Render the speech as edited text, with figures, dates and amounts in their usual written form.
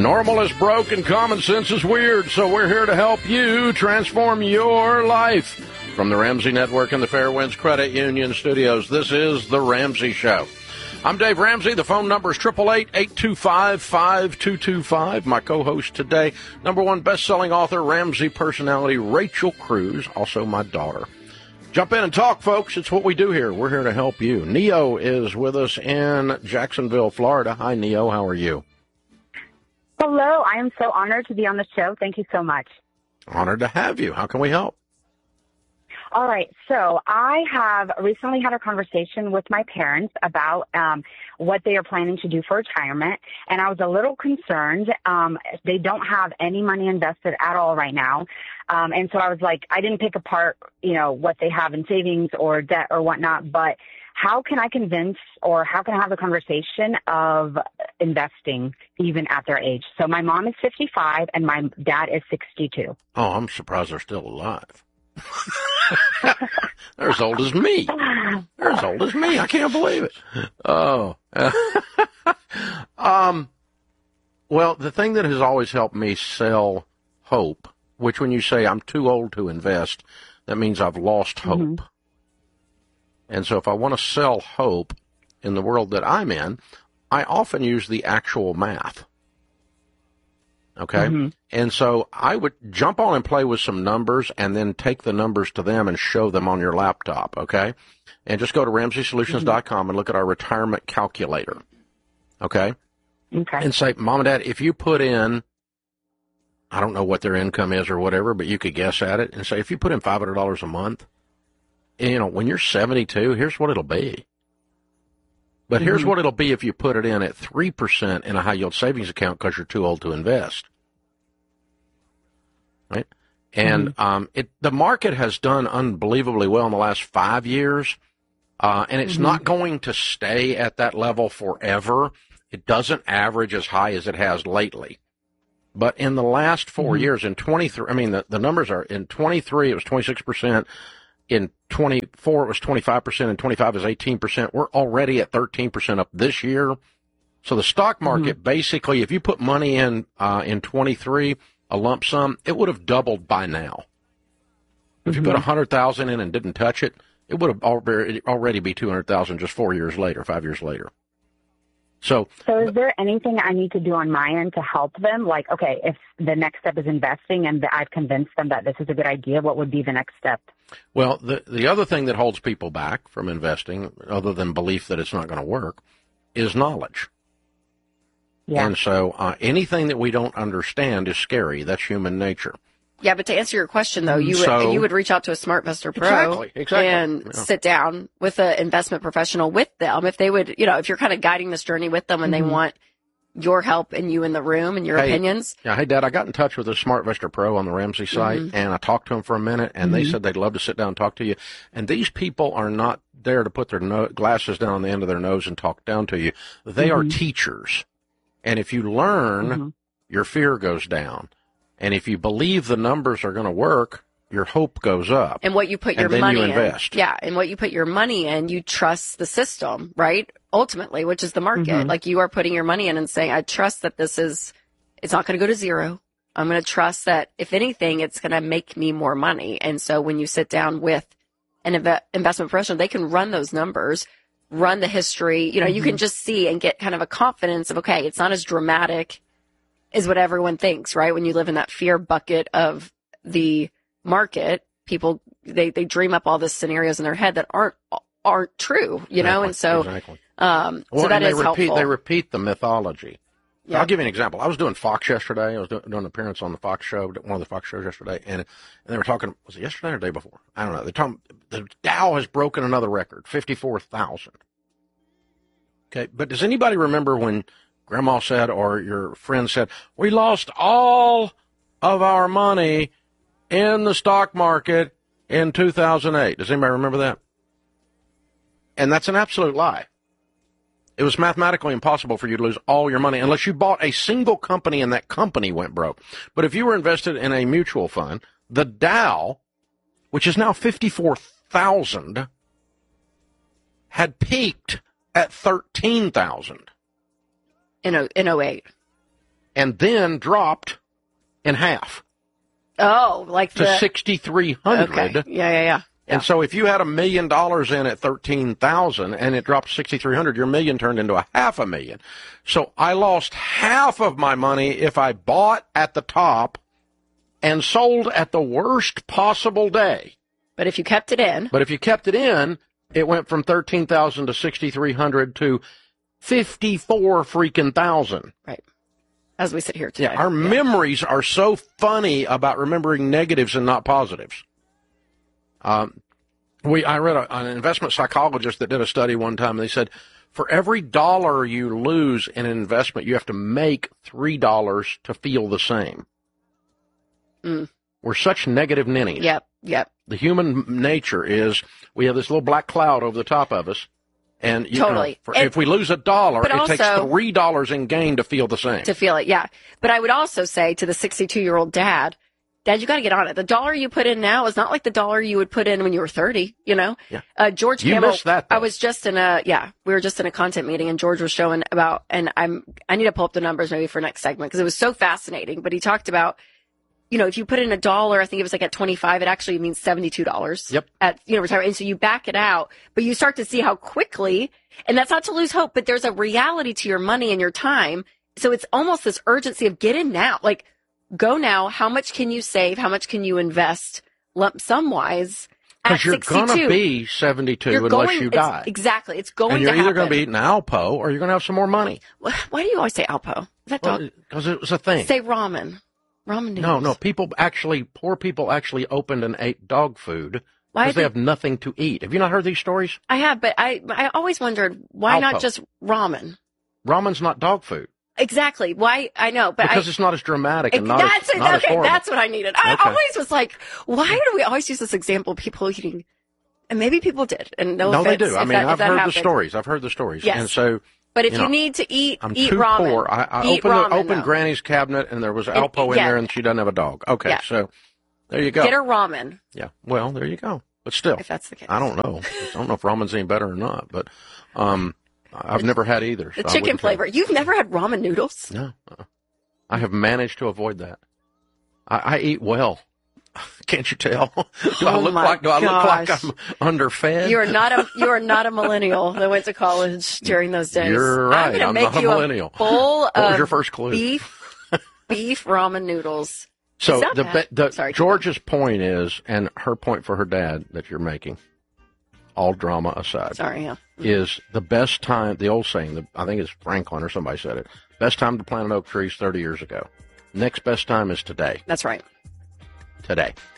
Normal is broke and common sense is weird, so we're here to help you transform your life. From the Ramsey Network and the Fairwinds Credit Union Studios, this is The Ramsey Show. I'm Dave Ramsey. The phone number is 888-825-5225. My co-host today, number one best-selling author, Ramsey personality, Rachel Cruz, also my daughter. Jump in and talk, folks. It's what we do here. We're here to help you. Neo is with us in Jacksonville, Florida. Hi, Neo. How are you? Hello. I am so honored to be on the show. Thank you so much. Honored to have you. How can we help? All right. So I have recently had a conversation with my parents about what they are planning to do for retirement, and I was a little concerned. They don't have any money invested at all right now. And so I was like, I didn't pick apart, what they have in savings or debt or whatnot, but how can I convince or how can I have a conversation of investing even at their age? So my mom is 55 and my dad is 62. Oh, I'm surprised they're still alive. They're as old as me. They're as old as me. I can't believe it. Oh. Well, the thing that has always helped me sell hope, which when you say I'm too old to invest, that means I've lost hope. Mm-hmm. And so if I want to sell hope in the world that I'm in, I often use the actual math. Okay? Mm-hmm. And so I would jump on and play with some numbers and then take the numbers to them and show them on your laptop, okay? And just go to RamseySolutions.com and look at our retirement calculator, okay? Okay. And say, Mom and Dad, if you put in, I don't know what their income is or whatever, but you could guess at it, and say, if you put in $500 a month, when you're 72, here's what it'll be. But here's what it'll be if you put it in at 3% in a high-yield savings account because you're too old to invest. Right? And the market has done unbelievably well in the last 5 years, and it's not going to stay at that level forever. It doesn't average as high as it has lately. But in the last 4 years, in 23, the numbers are, in 23 it was 26%. In 24, it was 25%, and 25 is 18%. We're already at 13% up this year. So the stock market, basically, if you put money in 23, a lump sum, it would have doubled by now. If you put $100,000 in and didn't touch it, it would have already be $200,000 just 4 years later, 5 years later. So is there anything I need to do on my end to help them? Like, okay, if the next step is investing and I've convinced them that this is a good idea, what would be the next step? Well, the other thing that holds people back from investing, other than belief that it's not going to work, is knowledge. Yeah. And so anything that we don't understand is scary. That's human nature. Yeah, but to answer your question, though, you would reach out to a SmartVestor Pro and sit down with an investment professional with them. If they would, if you're kind of guiding this journey with them and they want your help and you in the room and your opinions. Yeah, hey, Dad, I got in touch with a SmartVestor Pro on the Ramsey site, and I talked to them for a minute, and they said they'd love to sit down and talk to you. And these people are not there to put their glasses down on the end of their nose and talk down to you. They are teachers. And if you learn, your fear goes down. And if you believe the numbers are going to work, your hope goes up. And what you put your money in. Invest. Yeah, and what you put your money in, you trust the system, right? Ultimately, which is the market. Like you are putting your money in and saying, I trust that it's not going to go to zero. I'm going to trust that if anything, it's going to make me more money. And so when you sit down with an investment professional, they can run those numbers, run the history. You can just see and get kind of a confidence of, okay, it's not as dramatic is what everyone thinks, right? When you live in that fear bucket of the market, people, they dream up all these scenarios in their head that aren't true, know? And so, so that is helpful. They repeat the mythology. Yeah. I'll give you an example. I was doing Fox yesterday. I was doing an appearance on the Fox show, one of the Fox shows yesterday, and they were talking, was it yesterday or the day before? I don't know. They're talking, the Dow has broken another record, 54,000. Okay. But does anybody remember when Grandma said, or your friend said, we lost all of our money in the stock market in 2008. Does anybody remember that? And that's an absolute lie. It was mathematically impossible for you to lose all your money unless you bought a single company and that company went broke. But if you were invested in a mutual fund, the Dow, which is now 54,000, had peaked at 13,000. In 08. and then dropped in half. Oh, like to 6,300. Okay. Yeah. And so if you had $1 million in at 13,000 and it dropped 6,300, your million turned into a $500,000. So I lost half of my money if I bought at the top and sold at the worst possible day. But if you kept it in, it went from 13,000 to 6,300 to 54 freaking thousand. Right. As we sit here today. Yeah, our memories are so funny about remembering negatives and not positives. I read an investment psychologist that did a study one time, and they said, for every dollar you lose in an investment, you have to make $3 to feel the same. We're such negative ninnies. Yep. The human nature is we have this little black cloud over the top of us. And if we lose $1, it takes $3 in gain to feel the same. To feel it, yeah. But I would also say to the 62-year-old Dad, you got to get on it. The dollar you put in now is not like the dollar you would put in when you were 30, you know? Yeah. George you Campbell. Missed that, though. I was just we were just in a content meeting, and George was showing about, and I need to pull up the numbers maybe for next segment because it was so fascinating. But he talked about, if you put in $1, I think it was like at 25, it actually means $72. Yep. At, retirement. And so you back it out, but you start to see how quickly, and that's not to lose hope, but there's a reality to your money and your time. So it's almost this urgency of get in now. Like, go now. How much can you save? How much can you invest lump sum wise? Because you're going to be 72 unless you die. Exactly. It's going to happen. And you're either going to be eating Alpo or you're going to have some more money. Why do you always say Alpo? Is that dog? Because it was a thing. Say ramen. Ramen noodles. No. Poor people actually opened and ate dog food because they have nothing to eat. Have you not heard these stories? I have, but I always wondered, why not just ramen? Ramen's not dog food. Exactly. Why? I know, but because it's not as dramatic and not as horrible. That's what I needed. I always was like, why do we always use this example of people eating? And maybe people did. And no offense, they do. I mean, I've heard happened. the stories. I've heard the stories. Yes. And so, but if you need to eat, I'm eat too ramen. Poor. I opened Granny's cabinet and there was Alpo in there and she doesn't have a dog. Okay, so there you go. Get her ramen. Yeah. Well, there you go. But still, if that's the case, I don't know. I don't know if ramen's any better or not. But I've never had either. The chicken flavor. You've never had ramen noodles? No. I have managed to avoid that. I eat well. Can't you tell? Do I look like I'm underfed? You are not a millennial that went to college during those days. You're right. I'm not a millennial. Bowl what was your first clue? Beef ramen noodles. So George's point is, and her point for her dad that you're making, all drama aside, is the best time. The old saying, I think it's Franklin or somebody said it. Best time to plant an oak tree is 30 years ago. Next best time is today. That's right. Today.